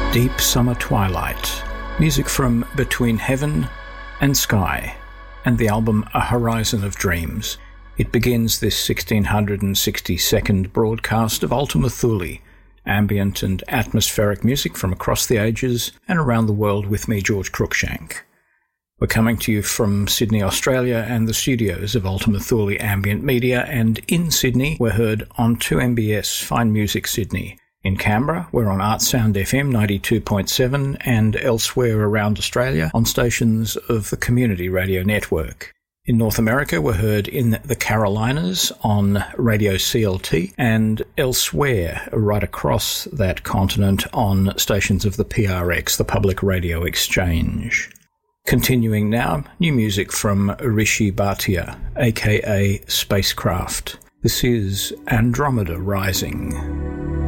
Deep Summer Twilight, music from Between Heaven and Sky, and the album A Horizon of Dreams. It begins this 1662nd broadcast of Ultima Thule, ambient and atmospheric music from across the ages and around the world with me, George Cruikshank. We're coming to you from Sydney, Australia, and the studios of Ultima Thule Ambient Media, and in Sydney, we're heard on 2MBS Fine Music Sydney. In Canberra, we're on Artsound FM 92.7 and elsewhere around Australia on stations of the Community Radio Network. In North America, we're heard in the Carolinas on Radio CLT and elsewhere right across that continent on stations of the PRX, the Public Radio Exchange. Continuing now, new music from Rishi Bhatia, aka Spacecraft. This is Andromeda Rising.